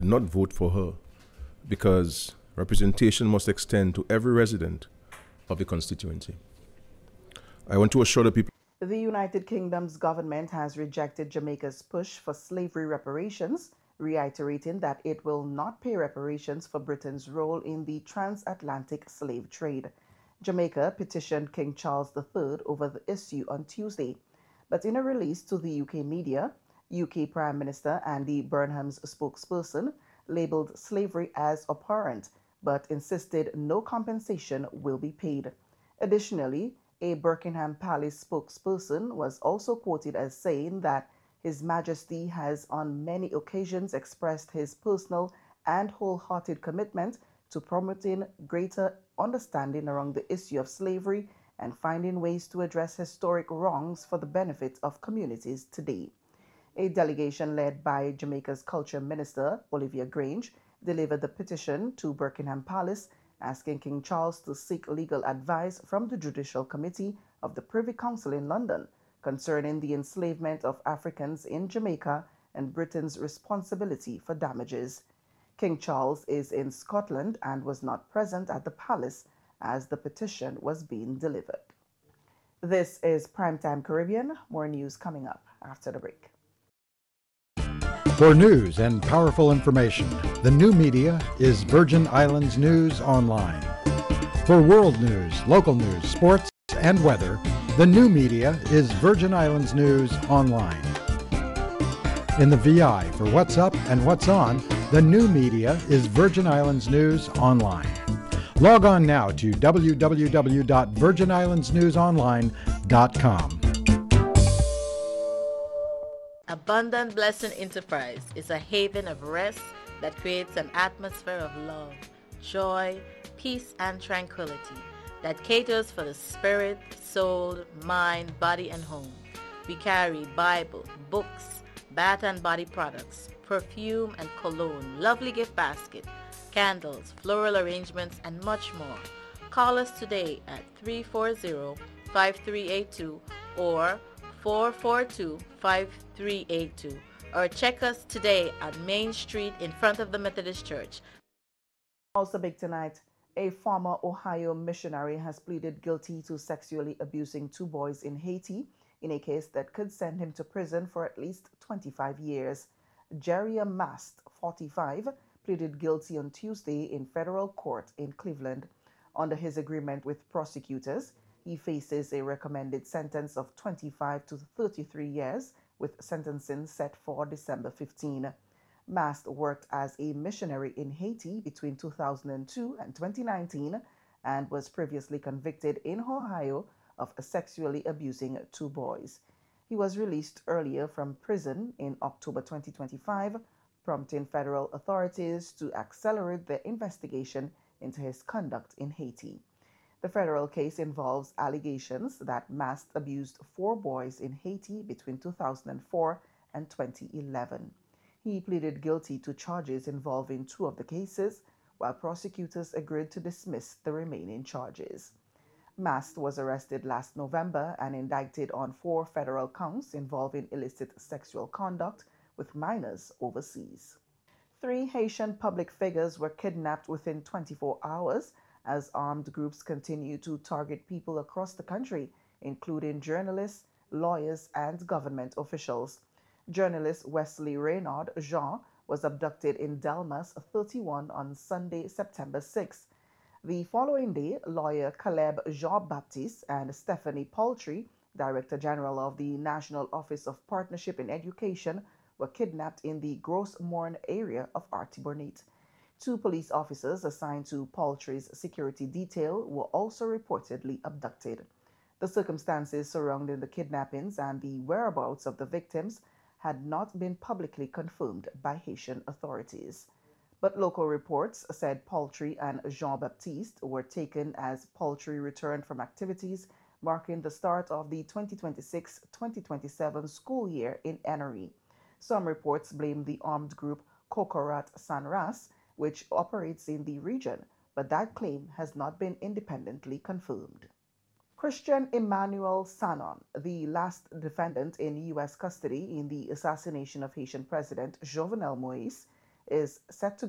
not vote for her because representation must extend to every resident of the constituency. I want to assure the people. The United Kingdom's government has rejected Jamaica's push for slavery reparations, reiterating that it will not pay reparations for Britain's role in the transatlantic slave trade. Jamaica petitioned King Charles III over the issue on Tuesday, but in a release to the UK media, UK Prime Minister Andy Burnham's spokesperson labeled slavery as abhorrent, but insisted no compensation will be paid. Additionally, a Buckingham Palace spokesperson was also quoted as saying that His Majesty has on many occasions expressed his personal and wholehearted commitment to promoting greater understanding around the issue of slavery and finding ways to address historic wrongs for the benefit of communities today. A delegation led by Jamaica's Culture Minister, Olivia Grange, delivered the petition to Buckingham Palace asking King Charles to seek legal advice from the Judicial Committee of the Privy Council in London concerning the enslavement of Africans in Jamaica and Britain's responsibility for damages. King Charles is in Scotland and was not present at the palace as the petition was being delivered. This is Primetime Caribbean. More news coming up after the break. For news and powerful information, the new media is Virgin Islands News Online. For world news, local news, sports, and weather, the new media is Virgin Islands News Online. In the VI for what's up and what's on, the new media is Virgin Islands News Online. Log on now to www.virginislandsnewsonline.com. Abundant Blessing Enterprise is a haven of rest that creates an atmosphere of love, joy, peace, and tranquility that caters for the spirit, soul, mind, body, and home. We carry Bible, books, bath and body products, perfume and cologne, lovely gift basket, candles, floral arrangements, and much more. Call us today at 340-5382 or 442-5382 or check us today at Main Street in front of the Methodist Church. Also big tonight, a former Ohio missionary has pleaded guilty to sexually abusing 2 boys in Haiti in a case that could send him to prison for at least 25 years. Jerry Mast, 45, pleaded guilty on Tuesday in federal court in Cleveland. Under his agreement with prosecutors, he faces a recommended sentence of 25 to 33 years, with sentencing set for December 15. Mast worked as a missionary in Haiti between 2002 and 2019 and was previously convicted in Ohio of sexually abusing 2 boys. He was released earlier from prison in October 2025, prompting federal authorities to accelerate their investigation into his conduct in Haiti. The federal case involves allegations that Mast abused 4 boys in Haiti between 2004 and 2011. He pleaded guilty to charges involving 2 of the cases, while prosecutors agreed to dismiss the remaining charges. Mast was arrested last November and indicted on 4 federal counts involving illicit sexual conduct with minors overseas. 3 Haitian public figures were kidnapped within 24 hours as armed groups continue to target people across the country, including journalists, lawyers, and government officials. Journalist Wesley Reynard Jean was abducted in Delmas 31 on Sunday, September 6. The following day, lawyer Caleb Jean-Baptiste and Stephanie Paltry, Director General of the National Office of Partnership in Education, were kidnapped in the Gros Morne area of Artibonite. 2 police officers assigned to Paltry's security detail were also reportedly abducted. The circumstances surrounding the kidnappings and the whereabouts of the victims had not been publicly confirmed by Haitian authorities. But local reports said Paltry and Jean-Baptiste were taken as Paltry returned from activities marking the start of the 2026-2027 school year in Ennery. Some reports blame the armed group Kokorat Sanras, which operates in the region, but that claim has not been independently confirmed. Christian Emmanuel Sanon, the last defendant in U.S. custody in the assassination of Haitian President Jovenel Moïse, is set to